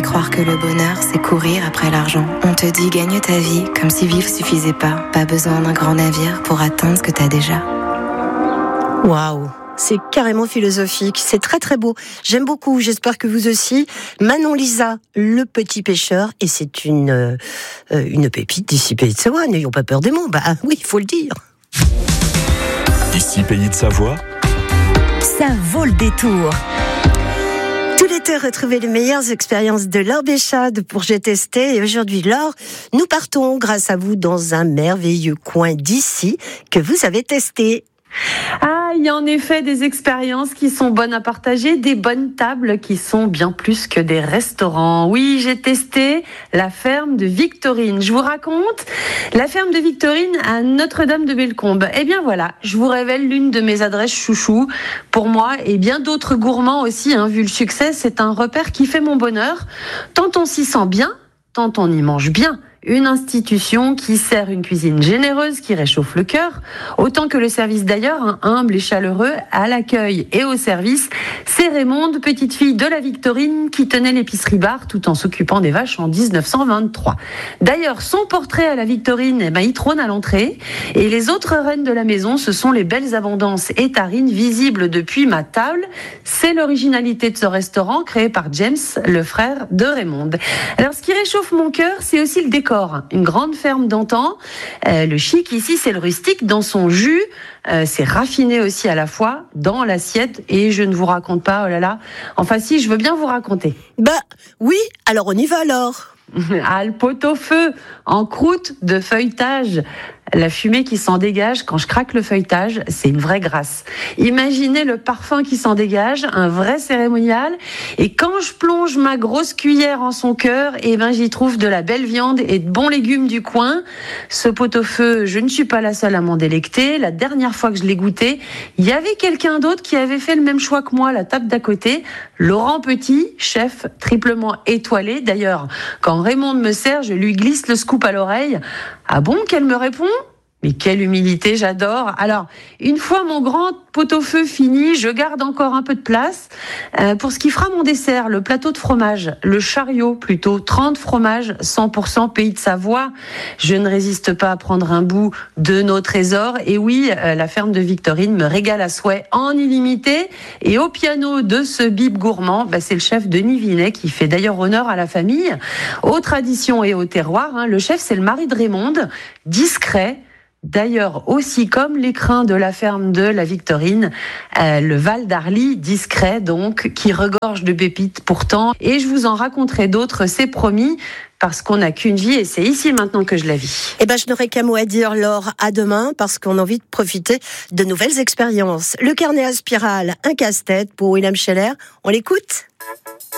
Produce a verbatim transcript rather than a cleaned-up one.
croire que le bonheur, c'est courir après l'argent. On te dit gagne ta vie comme si vivre suffisait pas. Pas besoin d'un grand navire pour atteindre ce que t'as déjà. Waouh, c'est carrément philosophique, c'est très très beau. J'aime beaucoup, j'espère que vous aussi. Manon Lisa, Le Petit Pêcheur, et c'est une, euh, une pépite d'ici Pays de Savoie, n'ayons pas peur des mots, bah oui, il faut le dire. Ici Pays de Savoie, ça vaut le détour. Tout l'été, retrouvez les meilleures expériences de Laure Béchade pour J'ai testé. Et aujourd'hui, Laure, nous partons grâce à vous dans un merveilleux coin d'ici que vous avez testé. Ah, il y a en effet des expériences qui sont bonnes à partager, des bonnes tables qui sont bien plus que des restaurants. Oui, j'ai testé la ferme de Victorine. Je vous raconte la ferme de Victorine à Notre-Dame-de-Bellecombe. Eh bien voilà, je vous révèle l'une de mes adresses chouchou. Pour moi et bien d'autres gourmands aussi, hein, vu le succès, c'est un repère qui fait mon bonheur. Tant on s'y sent bien, tant on y mange bien. Une institution qui sert une cuisine généreuse, qui réchauffe le cœur, autant que le service d'ailleurs, hein, humble et chaleureux, à l'accueil et au service. C'est Raymonde, petite fille de la Victorine, qui tenait l'épicerie bar tout en s'occupant des vaches en dix-neuf cent vingt-trois. D'ailleurs, son portrait à la Victorine, eh ben, il trône à l'entrée. Et les autres reines de la maison, ce sont les belles abondances et tarines visibles depuis ma table. C'est l'originalité de ce restaurant créé par James, le frère de Raymonde. Alors, ce qui réchauffe mon cœur, c'est aussi le décor. Une grande ferme d'antan. Euh, le chic ici, c'est le rustique dans son jus. Euh, c'est raffiné aussi à la fois dans l'assiette. Et je ne vous raconte pas, oh là là. Enfin si, je veux bien vous raconter. Bah oui, alors on y va alors. Ah, le pot-au-feu en croûte de feuilletage. La fumée qui s'en dégage quand je craque le feuilletage, c'est une vraie grâce. Imaginez le parfum qui s'en dégage, un vrai cérémonial. Et quand je plonge ma grosse cuillère en son cœur, eh ben j'y trouve de la belle viande et de bons légumes du coin. Ce pot-au-feu, je ne suis pas la seule à m'en délecter. La dernière fois que je l'ai goûté, il y avait quelqu'un d'autre qui avait fait le même choix que moi à la table d'à côté. Laurent Petit, chef triplement étoilé. D'ailleurs, quand Raymonde me sert, je lui glisse le scoop à l'oreille. Ah bon, qu'elle me répond ? Mais quelle humilité, j'adore. Alors, une fois mon grand pot-au-feu fini, je garde encore un peu de place euh, pour ce qui fera mon dessert, le plateau de fromage, le chariot plutôt, trente fromages, cent pour cent Pays de Savoie. Je ne résiste pas à prendre un bout de nos trésors. Et oui, euh, la ferme de Victorine me régale à souhait en illimité. Et au piano de ce bib gourmand, bah, c'est le chef Denis Vinet qui fait d'ailleurs honneur à la famille, aux traditions et au terroir. Hein. Le chef, c'est le mari de Raymonde, discret. D'ailleurs, aussi comme l'écrin de la ferme de la Victorine, euh, le Val d'Arly, discret donc, qui regorge de pépites pourtant. Et je vous en raconterai d'autres, c'est promis, parce qu'on n'a qu'une vie et c'est ici maintenant que je la vis. Eh ben, je n'aurai qu'un mot à dire, Laure, à demain, parce qu'on a envie de profiter de nouvelles expériences. Le carnet à spirale, un casse-tête pour William Scheller. On l'écoute ?